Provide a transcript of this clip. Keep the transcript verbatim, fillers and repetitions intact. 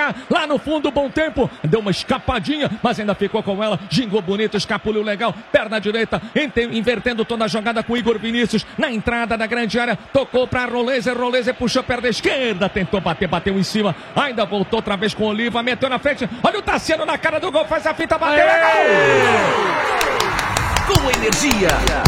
já, lá no fundo, bom tempo, deu uma escapadinha, mas ainda ficou com ela, gingou bonito, escapuliu legal, perna direita, invertendo toda a jogada com Igor Vinícius, na entrada da grande área, tocou para Rolezer, Rolezer puxou a perna esquerda, tentou bater, bateu em cima, ainda voltou outra vez com o Oliva, meteu na frente, olha o Tassiano na cara do gol, faz a fita, bateu, é gol! Com energia.